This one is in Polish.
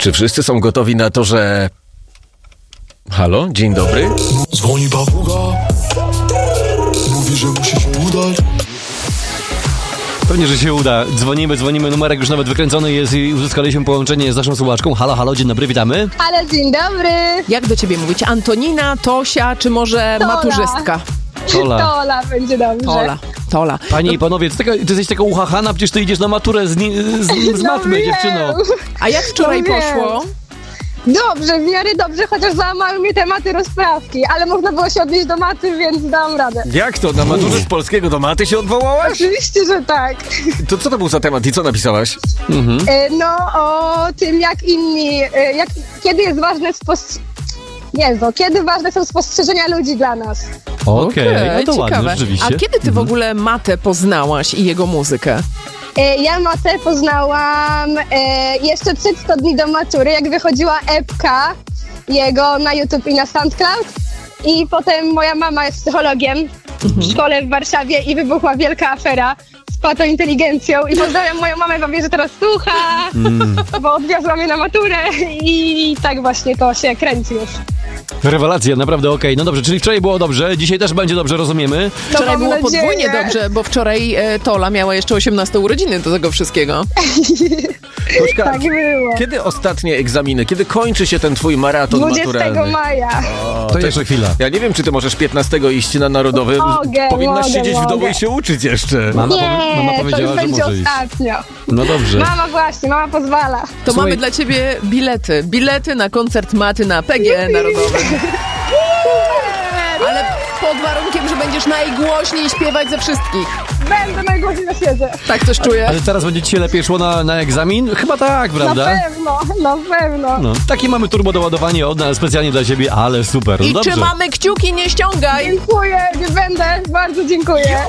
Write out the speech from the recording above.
Czy wszyscy są gotowi na to, że... Halo, dzień dobry. Dzwoni papuga, mówi, że musi się udać. Pewnie, że się uda. Dzwonimy, numerek już nawet wykręcony jest i uzyskaliśmy połączenie z naszą słuchaczką. Halo, dzień dobry, witamy. Ale dzień dobry. Jak do ciebie mówić? Antonina, Tosia, czy może Tola. maturzystka? Tola będzie dobrze. Tola. Panie i panowie, ty jesteś taka uchachana, przecież ty idziesz na maturę z matmy, wiem. dziewczyno. A jak wczoraj No wiem. poszło? Dobrze, w miarę dobrze, chociaż załamały mnie tematy rozprawki, ale można było się odnieść do maty, więc dam radę. Jak to? Na maturze z polskiego do maty się odwołałaś? Oczywiście, że tak. To co to był za temat i co napisałaś? No o tym, jak inni, kiedy jest ważne kiedy ważne są spostrzeżenia ludzi dla nas. Okej, no to ładnie, ciekawe. rzeczywiście. A kiedy ty w ogóle Matę poznałaś i jego muzykę? Ja matę poznałam jeszcze przed 100 dni do matury, jak wychodziła epka jego na YouTube i na SoundCloud. I potem moja mama jest psychologiem w szkole w Warszawie i wybuchła wielka afera z patointeligencją. I pozdrawiam moją mamę, bo wie, że teraz słucha, bo odwiozła mnie na maturę i tak właśnie to się kręci już. Rewelacja, naprawdę okej. No dobrze, czyli wczoraj było dobrze, dzisiaj też będzie dobrze, rozumiemy. Wczoraj mam było nadzieję. podwójnie dobrze, bo wczoraj Tola miała jeszcze 18 urodziny do tego wszystkiego. Kośka, Tak było. kiedy ostatnie egzaminy? Kiedy kończy się ten twój maraton 20 maturalny? maja. To jeszcze chwila. Ja nie wiem, czy ty możesz 15 iść na Narodowy. Powinnaś siedzieć w domu i się uczyć jeszcze. Mama Nie, to powiedziała, już że będzie może iść. ostatnio. No dobrze. Mama pozwala. To Słuchaj. mamy dla ciebie bilety. Bilety na koncert Maty na PGE Narodowym. Ale pod warunkiem, że będziesz najgłośniej śpiewać ze wszystkich. Będę najgłośniej na świecie. Tak coś czuję. Ale teraz będzie ci się lepiej szło na egzamin? Chyba tak, prawda? Na pewno. No, takie mamy turbo doładowanie od nas specjalnie dla ciebie, ale super. No I dobrze. trzymamy kciuki, nie ściągaj. Dziękuję, nie będę. Bardzo dziękuję.